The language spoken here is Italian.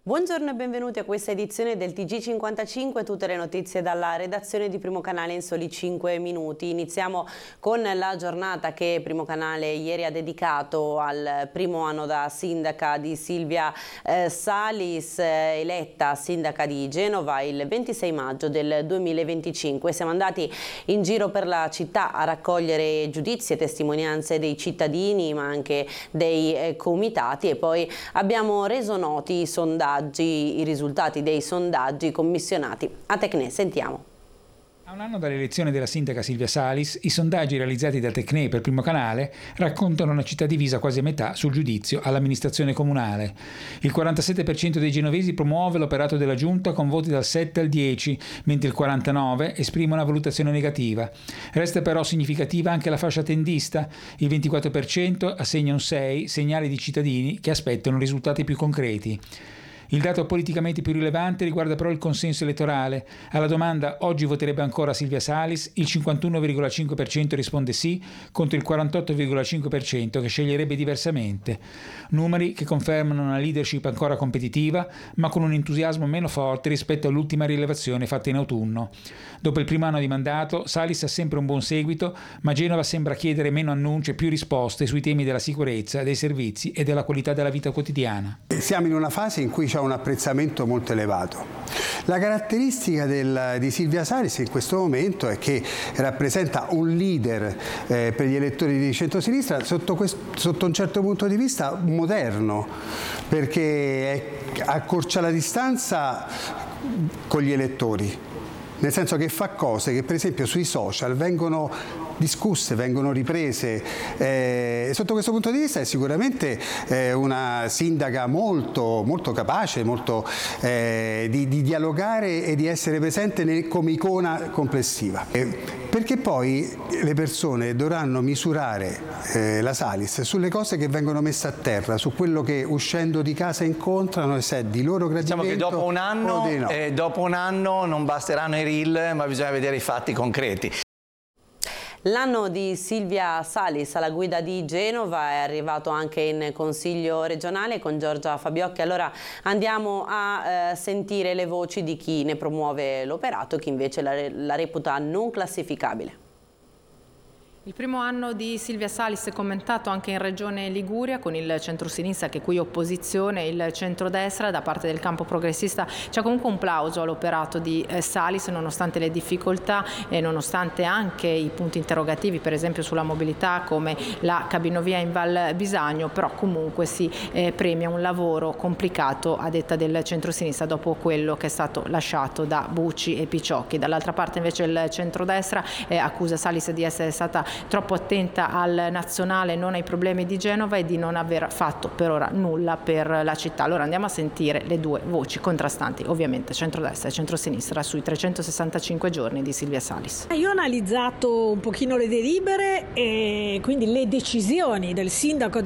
Buongiorno e benvenuti a questa edizione del TG55, tutte le notizie dalla redazione di Primo Canale in soli 5 minuti. Iniziamo con la giornata che Primo Canale ieri ha dedicato al primo anno da sindaca di Silvia Salis, eletta sindaca di Genova il 26 maggio del 2025. Siamo andati in giro per la città a raccogliere giudizi e testimonianze dei cittadini ma anche dei comitati e poi abbiamo reso noti i risultati dei sondaggi commissionati a Tecne. Sentiamo. A un anno dall'elezione della sindaca Silvia Salis, i sondaggi realizzati da Tecne per Primo Canale raccontano una città divisa quasi a metà sul giudizio all'amministrazione comunale. Il 47% dei genovesi promuove l'operato della giunta con voti dal 7 al 10, mentre il 49% esprime una valutazione negativa. Resta però significativa anche la fascia tendista. Il 24% assegna un 6, segnali di cittadini che aspettano risultati più concreti. Il dato politicamente più rilevante riguarda però il consenso elettorale. Alla domanda «Oggi voterebbe ancora Silvia Salis?» il 51,5% risponde sì, contro il 48,5% che sceglierebbe diversamente. Numeri che confermano una leadership ancora competitiva, ma con un entusiasmo meno forte rispetto all'ultima rilevazione fatta in autunno. Dopo il primo anno di mandato, Salis ha sempre un buon seguito, ma Genova sembra chiedere meno annunci e più risposte sui temi della sicurezza, dei servizi e della qualità della vita quotidiana. Siamo in una fase in cui c'è un apprezzamento molto elevato. La caratteristica di Silvia Salis in questo momento è che rappresenta un leader per gli elettori di centrosinistra sotto un certo punto di vista moderno, perché accorcia la distanza con gli elettori, nel senso che fa cose che per esempio sui social vengono discusse, vengono riprese. Sotto questo punto di vista è sicuramente una sindaca molto, molto capace di dialogare e di essere presente come icona complessiva. Perché poi le persone dovranno misurare la Salis sulle cose che vengono messe a terra, su quello che uscendo di casa incontrano e se è di loro gradimento. Diciamo che dopo un anno non basteranno i reel, ma bisogna vedere i fatti concreti. L'anno di Silvia Salis alla guida di Genova è arrivato anche in Consiglio regionale con Giorgia Fabiocchi. Allora andiamo a sentire le voci di chi ne promuove l'operato e chi invece la reputa non classificabile. Il primo anno di Silvia Salis è commentato anche in Regione Liguria con il centrosinistra che qui opposizione, il centrodestra da parte del campo progressista. C'è comunque un plauso all'operato di Salis nonostante le difficoltà e nonostante anche i punti interrogativi per esempio sulla mobilità come la cabinovia in Val Bisagno, però comunque si premia un lavoro complicato a detta del centrosinistra dopo quello che è stato lasciato da Bucci e Picciocchi. Dall'altra parte invece il centrodestra accusa Salis di essere stata troppo attenta al nazionale, non ai problemi di Genova e di non aver fatto per ora nulla per la città. Allora andiamo a sentire le due voci contrastanti, ovviamente centrodestra e centrosinistra, sui 365 giorni di Silvia Salis. Io ho analizzato un pochino le delibere e quindi le decisioni del sindaco